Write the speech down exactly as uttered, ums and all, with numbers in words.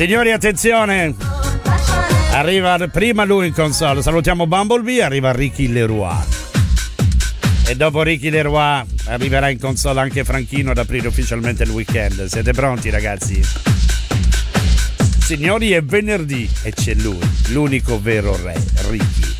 Signori, attenzione, arriva prima lui in console, salutiamo Bumblebee, arriva Ricky Leroy e dopo Ricky Leroy arriverà in console anche Franchino ad aprire ufficialmente il weekend. Siete pronti, ragazzi? Signori, è venerdì e c'è lui, l'unico vero re, Ricky.